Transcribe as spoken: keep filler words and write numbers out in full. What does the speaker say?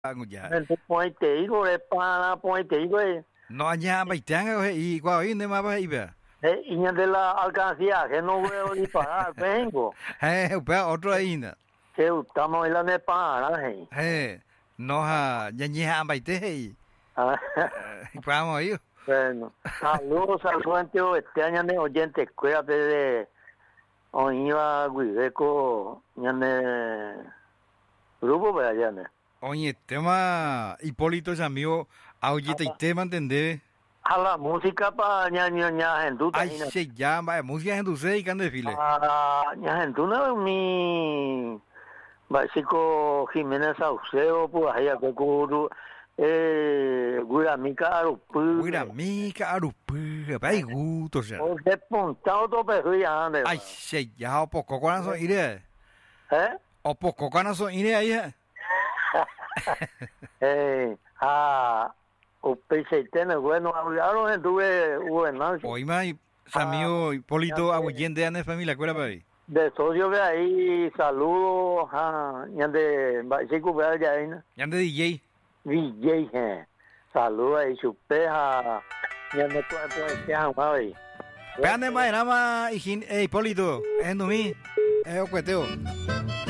ya. Entonces, pues te digo, es para, pues te digo, eh, No allá baitanga y cuando viene más va iba. y de la alcancía, que no veo disparar, vengo. Eh, pero otro ahí na. Que estamos en la de para, eh. Eh, no ha ya ni ha baite y. Ah, Vamos ahí. Bueno, saludos al fuente este año de oyente, cuídate de Oiva Guideco, ñane grupo, pero allá, ¿no? Oye, tema Hipólito es amigo, ahorita y tema entender. A la música para ña ña ña gente, Ay, se llama, música en tu se y can desfile. ah, ña gente, una mi básico Jiménez Saucedo, pues allá que curu, eh, Guiramica Arupu. Guiramica Arupu, ay gusto ya. O de puntado to pero ya ande. Ay, se ya o poco cuando son ire. ¿Eh? O poco cuando son ire ahí. eh, ah, o pese tiene bueno, hablaron en tuve bueno. Hoy más amigo Hipólito Agüeyende ande familia, ¿cuál es? De socio que ahí, saludos a ñande básico que allá ahí, ¿no? Ya ande D J. D J, eh. Saludos ahí, chupe a ñande pues pues que han ahí. Vean de más, nada más, Hipólito, es en mí, es o cueteo.